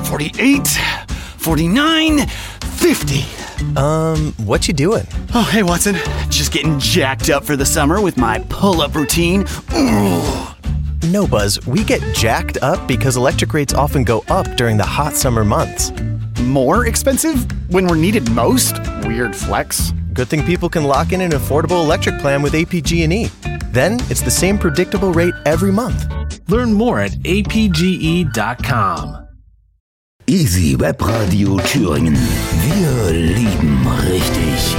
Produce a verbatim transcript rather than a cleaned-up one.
forty-eight, forty-nine, fifty. Um, what you doing? Oh, hey, Watson. Just getting jacked up for the summer with my pull-up routine. Ooh. No, Buzz, we get jacked up because electric rates often go up during the hot summer months. More expensive when we're needed most? Weird flex. Good thing people can lock in an affordable electric plan with A P G and E. Then it's the same predictable rate every month. Learn more at A P G E dot com. Easy Web Radio Thüringen. Wir lieben richtig.